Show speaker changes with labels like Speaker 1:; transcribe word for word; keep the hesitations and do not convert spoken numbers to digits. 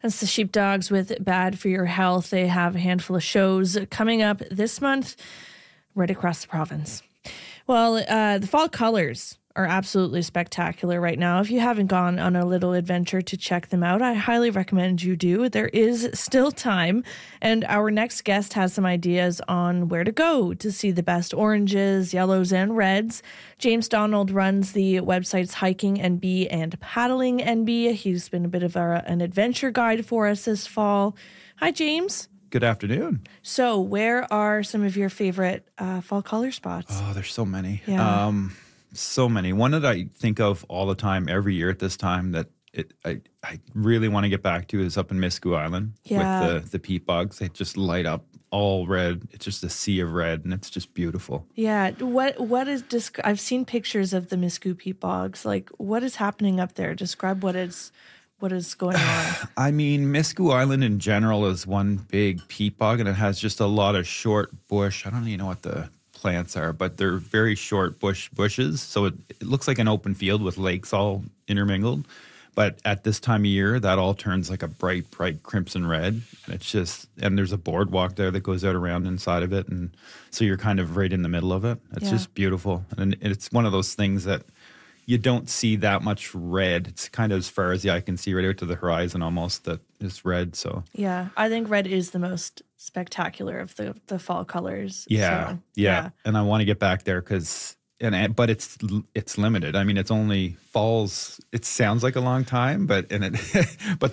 Speaker 1: That's the Sheepdogs with Bad for Your Health. They have a handful of shows coming up this month right across the province. Well, uh, the fall colors are absolutely spectacular right now. If you haven't gone on a little adventure to check them out, I highly recommend you do. There is still time, and our next guest has some ideas on where to go to see the best oranges, yellows, and reds. James Donald runs the websites Hiking N B and Paddling N B. He's been a bit of a, an adventure guide for us this fall. Hi, James.
Speaker 2: Good afternoon.
Speaker 1: So where are some of your favorite uh, fall color spots?
Speaker 2: Oh, there's so many.
Speaker 1: Yeah.
Speaker 2: Um, so many. One that I think of all the time, every year at this time, that it I, I really want to get back to is up in Miscou Island
Speaker 1: Yeah.
Speaker 2: with the, the peat bogs. They just light up all red. It's just a sea of red, and it's just beautiful.
Speaker 1: Yeah. What what is disc- I've seen pictures of the Miscou peat bogs. Like, what is happening up there? Describe what is what is going on.
Speaker 2: I mean, Miscou Island in general is one big peat bog, and it has just a lot of short bush. I don't even know what the plants are, but they're very short bush bushes. So it, it looks like an open field with lakes all intermingled. But at this time of year, that all turns like a bright, bright crimson red. And it's just, and there's a boardwalk there that goes out around inside of it. And so you're kind of right in the middle of it. It's
Speaker 1: Yeah.
Speaker 2: just beautiful. And it's one of those things that you don't see that much red. It's kind of as far as the eye can see, right out to the horizon almost, that is red. So
Speaker 1: Yeah. I think red is the most spectacular of the, the fall colors.
Speaker 2: yeah,
Speaker 1: So,
Speaker 2: yeah, and I want to get back there because, and and- but it's it's limited. I mean, it's only falls. It sounds like a long time, but and it, but